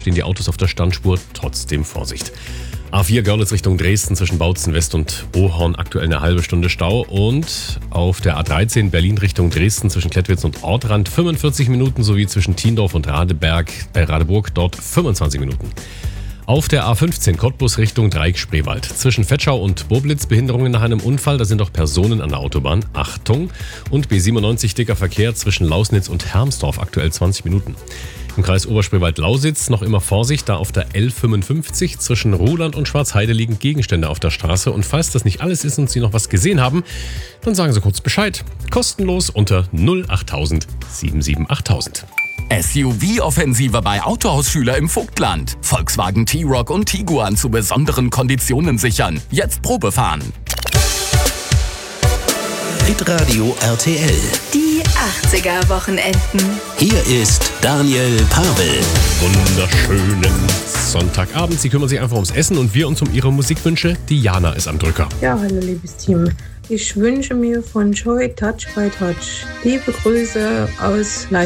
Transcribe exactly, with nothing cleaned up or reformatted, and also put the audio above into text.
stehen die Autos auf der Standspur. Trotzdem Vorsicht. A vier Görlitz Richtung Dresden zwischen Bautzen West und Ohorn aktuell eine halbe Stunde Stau. Und auf der A dreizehn Berlin Richtung Dresden zwischen Klettwitz und Ortrand fünfundvierzig Minuten sowie zwischen Tiendorf und Radeberg, äh, Radeburg dort fünfundzwanzig Minuten. Auf der A fünfzehn Cottbus Richtung Dreieck-Spreewald. Zwischen Vetschau und Boblitz Behinderungen nach einem Unfall. Da sind auch Personen an der Autobahn. Achtung! Und B siebenundneunzig dicker Verkehr zwischen Lausnitz und Hermsdorf. Aktuell zwanzig Minuten. Im Kreis Oberspreewald-Lausitz noch immer Vorsicht. Da auf der L fünfundfünfzig zwischen Ruhland und Schwarzheide liegen Gegenstände auf der Straße. Und falls das nicht alles ist und Sie noch was gesehen haben, dann sagen Sie kurz Bescheid. Kostenlos unter null achttausend siebenundsiebzig achttausend. S U V-Offensive bei Autohausschüler im Vogtland. Volkswagen T-Roc und Tiguan zu besonderen Konditionen sichern. Jetzt Probefahren. Hitradio R T L. Die achtziger-Wochenenden. Hier ist Daniel Pavel. Wunderschönen Sonntagabend. Sie kümmern sich einfach ums Essen und wir uns um Ihre Musikwünsche. Diana ist am Drücker. Ja, hallo liebes Team. Ich wünsche mir von Joy Touch by Touch liebe Grüße aus Leipzig.